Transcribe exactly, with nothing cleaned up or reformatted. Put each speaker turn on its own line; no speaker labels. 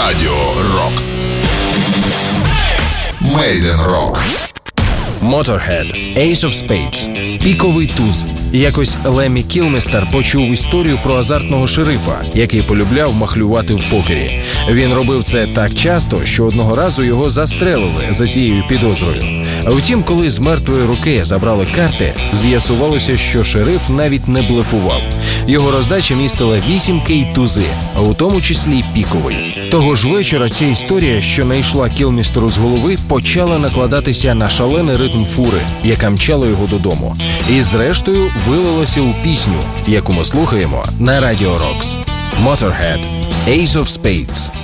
Радіо Рокс. Мейден Рок.
Motorhead, Ace of Spades, піковий туз. Якось Леммі Кілмістер почув історію про азартного шерифа, який полюбляв махлювати в покері. Він робив це так часто, що одного разу його застрелили за цією підозрою. Втім, коли з мертвої руки забрали карти, з'ясувалося, що шериф навіть не блефував. Його роздача містила вісімки й тузи, а у тому числі піковий. Того ж вечора ця історія, що найшла Кілмістеру з голови, почала накладатися на шалений ритм фури, яка мчала його додому. І зрештою вилилася у пісню, яку ми слухаємо на Радіо Рокс. Motorhead, Ace of Spades.